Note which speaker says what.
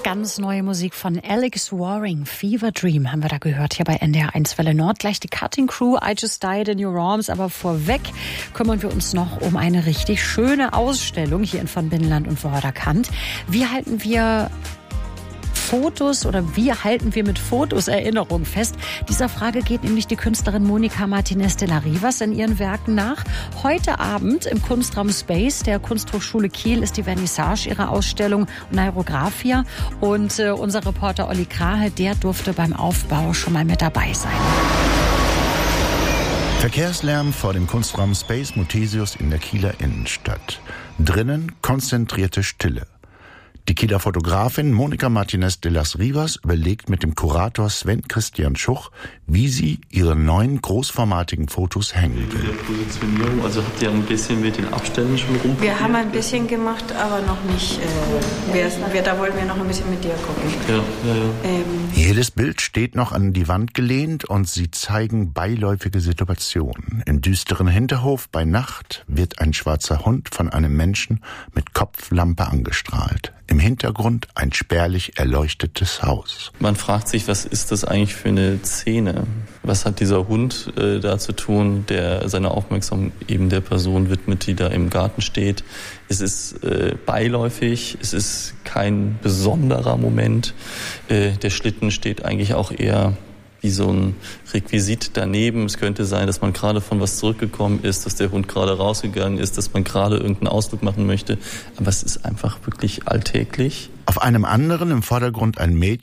Speaker 1: Ganz neue Musik von Alex Waring, Fever Dream haben wir da gehört, hier bei NDR 1 Welle Nord. Gleich die Cutting Crew, I Just Died in Your Arms. Aber vorweg kümmern wir uns noch um eine richtig schöne Ausstellung hier in von Binnenland und Vorderkant. Wie halten wir mit Fotos Erinnerungen fest? Dieser Frage geht nämlich die Künstlerin Monica Martinez de la Rivas in ihren Werken nach. Heute Abend im Kunstraum Space der Kunsthochschule Kiel ist die Vernissage ihrer Ausstellung Neurographia. Und unser Reporter Olli Krahe, der durfte beim Aufbau schon mal mit dabei sein.
Speaker 2: Verkehrslärm vor dem Kunstraum Space Muthesius in der Kieler Innenstadt. Drinnen konzentrierte Stille. Die Kieler Fotografin Monica Martinez de las Rivas überlegt mit dem Kurator Sven Christian Schuch, wie sie ihre neuen großformatigen Fotos hängen will.
Speaker 3: Positionierung, also habt ihr ein bisschen mit den Abständen schon rumprobiert?
Speaker 4: Wir haben ein bisschen gemacht, aber noch nicht. Da wollten wir noch ein bisschen mit dir gucken.
Speaker 3: Ja.
Speaker 2: Jedes Bild steht noch an die Wand gelehnt und sie zeigen beiläufige Situationen. Im düsteren Hinterhof bei Nacht wird ein schwarzer Hund von einem Menschen mit Kopflampe angestrahlt. Im Hintergrund ein spärlich erleuchtetes Haus.
Speaker 3: Man fragt sich, was ist das eigentlich für eine Szene? Was hat dieser Hund da zu tun, der seine Aufmerksamkeit eben der Person widmet, die da im Garten steht? Es ist beiläufig, es ist kein besonderer Moment. Der Schlitten steht eigentlich auch eher wie so ein Requisit daneben. Es könnte sein, dass man gerade von was zurückgekommen ist, dass der Hund gerade rausgegangen ist, dass man gerade irgendeinen Ausflug machen möchte. Aber es ist einfach wirklich alltäglich.
Speaker 2: Auf einem anderen im Vordergrund ein Mädchen